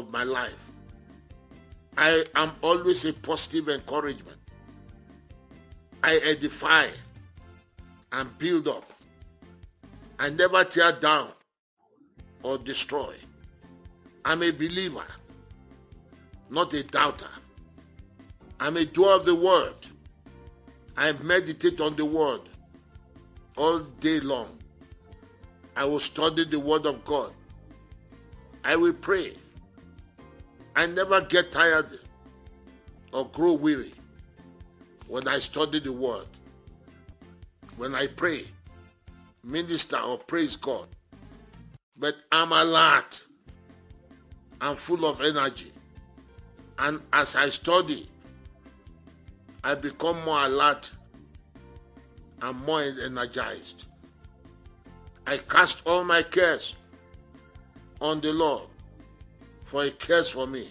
of my life. I am always a positive encouragement. I edify and build up. I never tear down or destroy. I'm a believer, not a doubter. I'm a doer of the word. I meditate on the word all day long. I will study the word of God. I will pray. I never get tired or grow weary when I study the word. When I pray, minister or praise God. But I'm alert. I'm full of energy. And as I study, I become more alert and more energized. I cast all my cares on the Lord, for He cares for me.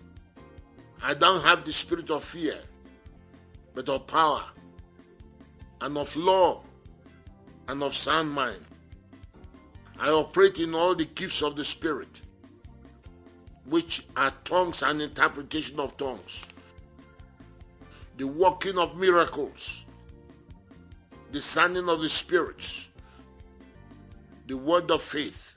I don't have the spirit of fear, but of power, and of love, and of sound mind. I operate in all the gifts of the Spirit, which are tongues and interpretation of tongues, the working of miracles, the sounding of the spirits, the word of faith,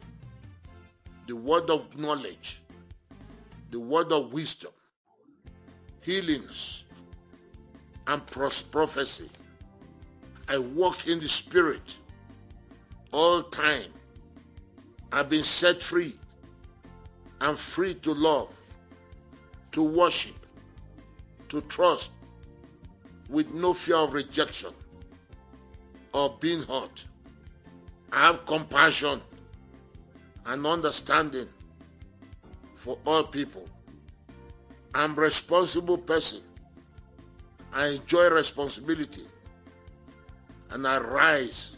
the word of knowledge, the word of wisdom, healings, and prophecy. I walk in the Spirit all time. I've been set free. I'm free to love, to worship, to trust, with no fear of rejection or being hurt. I have compassion and understanding for all people. I'm a responsible person. I enjoy responsibility, and I rise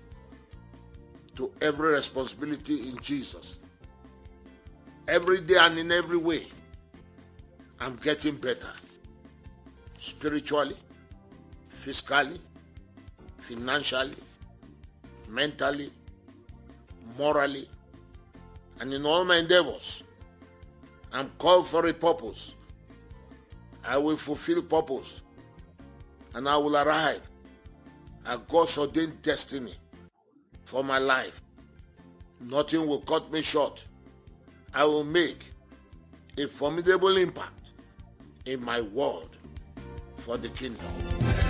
to every responsibility in Jesus. Every day and in every way, I'm getting better. Spiritually, physically, financially, mentally, morally, and in all my endeavors. I'm called for a purpose. I will fulfill purpose, and I will arrive at God's ordained destiny for my life. Nothing will cut me short. I will make a formidable impact in my world for the kingdom.